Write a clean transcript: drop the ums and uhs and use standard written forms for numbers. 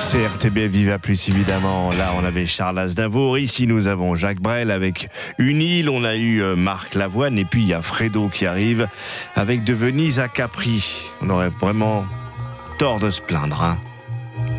C'est RTBF Viva Plus, évidemment. Là, on avait Charles Aznavour. Ici, nous avons Jacques Brel avec Une île. On a eu Marc Lavoine. Et puis, il y a Fredo qui arrive avec De Venise à Capri. On aurait vraiment tort de se plaindre, hein.